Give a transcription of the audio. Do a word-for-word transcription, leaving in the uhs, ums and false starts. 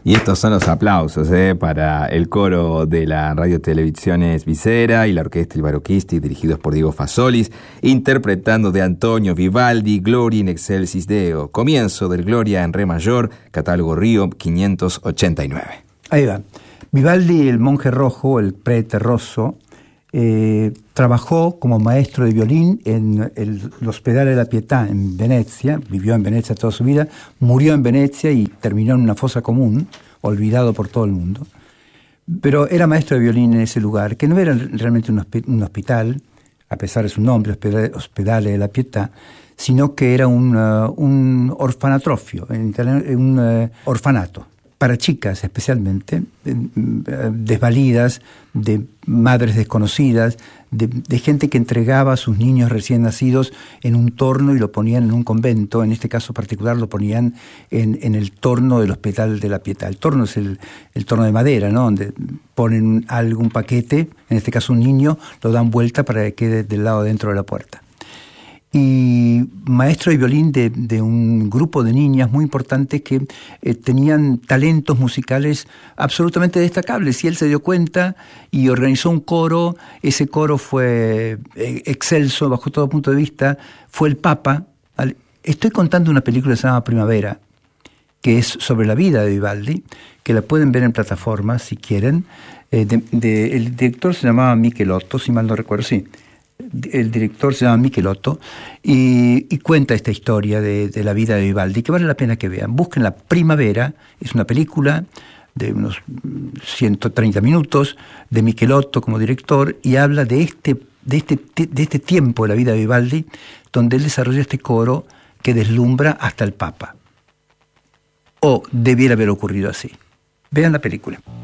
Y estos son los aplausos eh, para el coro de la Radio Televisiones Visera y la Orquesta Il Barocchisti, dirigidos por Diego Fasolis, interpretando de Antonio Vivaldi Gloria in excelsis Deo, comienzo del Gloria en re mayor, catálogo Río quinientos ochenta y nueve. Ahí va. Vivaldi, el monje rojo, el prete rosso, eh, trabajó como maestro de violín en el, el Ospedale della Pietà en Venecia, vivió en Venecia toda su vida, murió en Venecia y terminó en una fosa común, olvidado por todo el mundo. Pero era maestro de violín en ese lugar, que no era realmente un, hosp- un hospital, a pesar de su nombre, Ospedale, Ospedale della Pietà, sino que era un, uh, un orfanatrofio, en italiano, un uh, orfanato. Para chicas especialmente, desvalidas, de madres desconocidas, de, de gente que entregaba a sus niños recién nacidos en un torno y lo ponían en un convento. En este caso particular lo ponían en, en el torno del Hospital de la Pietà. El torno es el, el torno de madera, ¿no? Donde ponen algún paquete, en este caso un niño, lo dan vuelta para que quede del lado dentro de la puerta. Y maestro de violín de, de un grupo de niñas muy importantes que eh, tenían talentos musicales absolutamente destacables. Y él se dio cuenta y organizó un coro. Ese coro fue eh, excelso bajo todo punto de vista. Fue el Papa. Estoy contando una película que se llama Primavera, que es sobre la vida de Vivaldi, que la pueden ver en plataformas si quieren. Eh, de, de, el director se llamaba Michelotto, si mal no recuerdo, sí. El director se llama Michelotto y, y cuenta esta historia de, de la vida de Vivaldi, que vale la pena que vean. Busquen La Primavera, es una película de unos ciento treinta minutos, de Michelotto como director, y habla de este, de, este, de este tiempo de la vida de Vivaldi, donde él desarrolla este coro que deslumbra hasta el Papa. O debiera haber ocurrido así. Vean la película.